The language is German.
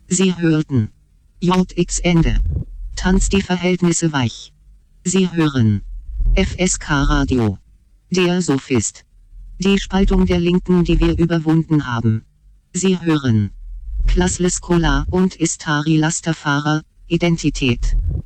Sie hörten JX Ende. Tanzt die Verhältnisse weich. Sie hören FSK Radio. Der Sophist. Die Spaltung der Linken, die wir überwunden haben. Sie hören Classless Cola und Istari Lastafara, Identität.